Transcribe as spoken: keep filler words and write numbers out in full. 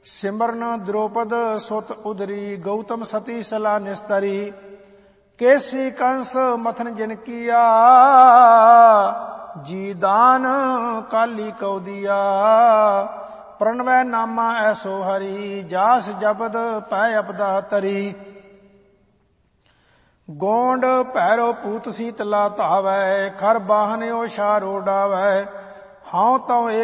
सिमरन द्रौपद सुत उदरी गौतम सती सला निस्तरी केसी कंस मथन जिन किया जी दान काली कौ दिया प्रणवै नामा ऐसो हरि जास जपद पै अपदा तरी गोंड भैरो पूत सीतला धावै खर बाहन ओ शारो डावै हाउ तौ